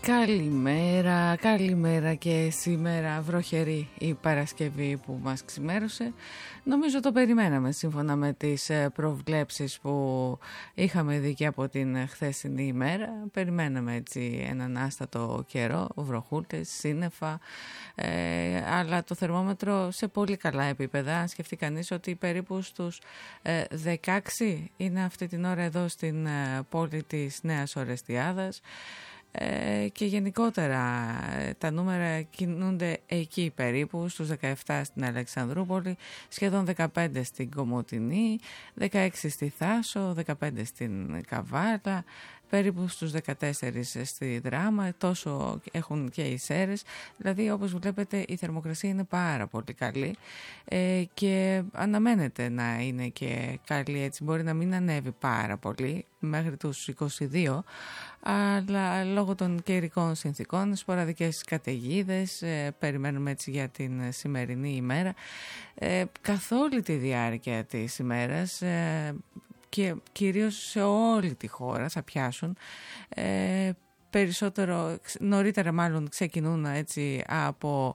Καλημέρα, καλημέρα και σήμερα βροχερή η Παρασκευή που μας ξημέρωσε. Νομίζω το περιμέναμε σύμφωνα με τις προβλέψεις που είχαμε δει και από την χθεσινή ημέρα. Περιμέναμε έτσι έναν άστατο καιρό, βροχούλες, σύννεφα, αλλά το θερμόμετρο σε πολύ καλά επίπεδα. Αν σκεφτεί κανείς ότι περίπου στους 16 είναι αυτή την ώρα εδώ στην πόλη της Νέας Ορεστιάδας. Και γενικότερα τα νούμερα κινούνται εκεί περίπου, στους 17 στην Αλεξανδρούπολη, σχεδόν 15 στην Κομοτηνή, 16 στη Θάσο, 15 στην Καβάλα, περίπου στους 14 στη Δράμα, τόσο έχουν και οι Σέρρες. Δηλαδή, όπως βλέπετε, η θερμοκρασία είναι πάρα πολύ καλή και αναμένεται να είναι και καλή, έτσι μπορεί να μην ανέβει πάρα πολύ μέχρι τους 22, αλλά λόγω των καιρικών συνθήκων, σποραδικές καταιγίδες, περιμένουμε έτσι για την σημερινή ημέρα. Καθ' όλη τη διάρκεια της ημέρας και κυρίως σε όλη τη χώρα θα πιάσουν, περισσότερο, νωρίτερα μάλλον ξεκινούν έτσι από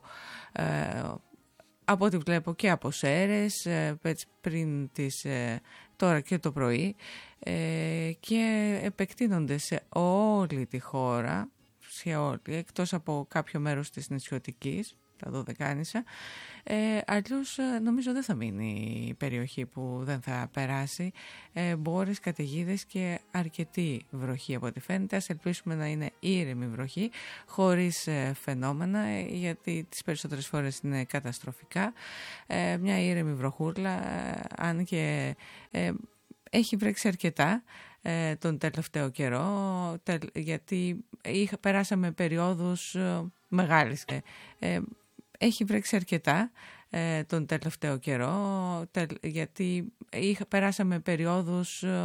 ό,τι βλέπω και από Σέρρες, πριν τις τώρα και το πρωί, και επεκτείνονται σε όλη τη χώρα, σε όλη, εκτός από κάποιο μέρος της νησιωτικής, τα Δωδεκάνησα. Αλλιώς νομίζω δεν θα μείνει η περιοχή που δεν θα περάσει μπόρες, καταιγίδες και αρκετή βροχή από ό,τι φαίνεται. Ας ελπίσουμε να είναι ήρεμη βροχή, χωρίς φαινόμενα, γιατί τις περισσότερες φορές είναι καταστροφικά. Μια ήρεμη βροχούλα, αν και έχει βρέξει αρκετά τον τελευταίο καιρό, γιατί περάσαμε περιόδους μεγάλες. Έχει βρέξει αρκετά τον τελευταίο καιρό, γιατί περάσαμε περιόδους